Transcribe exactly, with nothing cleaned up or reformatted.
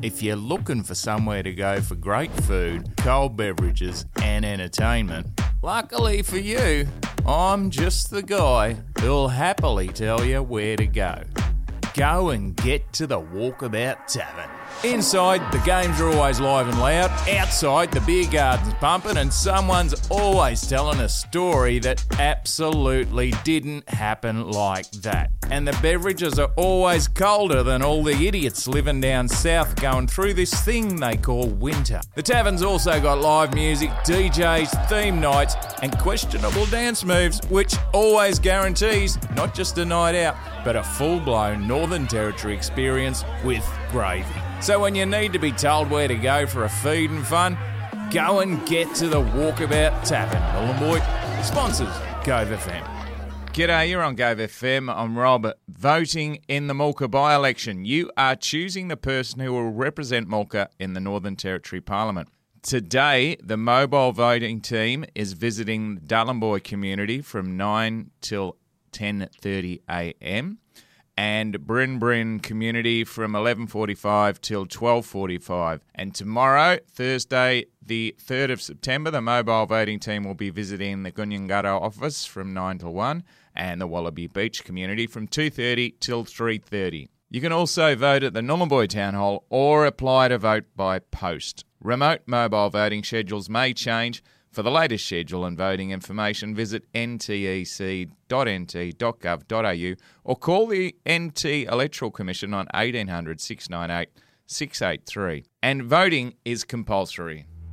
if you're looking for somewhere to go for great food, cold beverages and entertainment, luckily for you, I'm just the guy who'll happily tell you where to go. Go and get to the Walkabout Tavern. Inside, the games are always live and loud. Outside, the beer garden's pumping and someone's always telling a story that absolutely didn't happen like that. And the beverages are always colder than all the idiots living down south going through this thing they call winter. The tavern's also got live music, D Js, theme nights and questionable dance moves, which always guarantees not just a night out, but a full-blown Northern Territory experience with gravy. So when you need to be told where to go for a feed and fun, go and get to the Walkabout Tavern. Nhulunbuy sponsors Gove F M. G'day, you're on Gove F M. I'm Rob. Voting in the Mulka by-election. You are choosing the person who will represent Mulka in the Northern Territory Parliament. Today, the mobile voting team is visiting the Nhulunbuy community from nine till ten thirty a m and Bryn Bryn community from eleven forty-five till twelve forty-five. And tomorrow, Thursday, the third of September, the mobile voting team will be visiting the Gunyangara office from nine till one and the Wallaby Beach community from two thirty till three thirty. You can also vote at the Nhulunbuy Town Hall or apply to vote by post. Remote mobile voting schedules may change. For the latest schedule and voting information, visit n t e c dot n t dot gov dot a u or call the N T Electoral Commission on eighteen hundred, six nine eight, six eight three. And voting is compulsory.